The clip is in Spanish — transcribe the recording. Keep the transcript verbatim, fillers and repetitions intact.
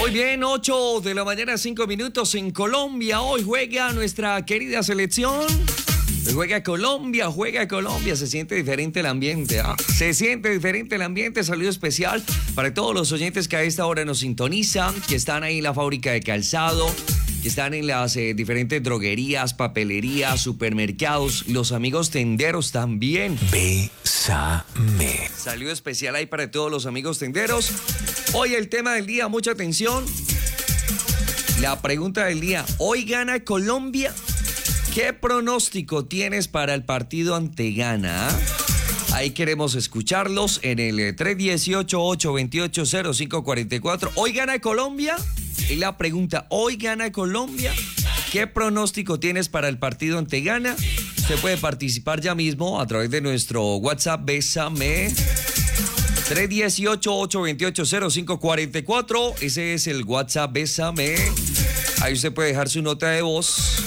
Muy bien, ocho de la mañana, cinco minutos en Colombia. Hoy juega nuestra querida selección. Juega Colombia, juega Colombia. Se siente diferente el ambiente. ¿Ah? Se siente diferente el ambiente. Saludo especial para todos los oyentes que a esta hora nos sintonizan, que están ahí en la fábrica de calzado, que están en las eh, diferentes droguerías, papelerías, supermercados, los amigos tenderos también. Bésame. Saludo especial ahí para todos los amigos tenderos. Hoy el tema del día, mucha atención. La pregunta del día, ¿hoy gana Colombia? ¿Qué pronóstico tienes para el partido ante Ghana? Ahí queremos escucharlos en el tres uno ocho, ocho dos ocho, cero cinco cuatro cuatro. ¿Hoy gana Colombia? Y la pregunta, ¿hoy gana Colombia? ¿Qué pronóstico tienes para el partido ante Ghana? Usted puede participar ya mismo a través de nuestro WhatsApp Bésame tres uno ocho, ocho dos ocho, cero cinco cuatro cuatro. Ese es el WhatsApp Bésame. Ahí usted puede dejar su nota de voz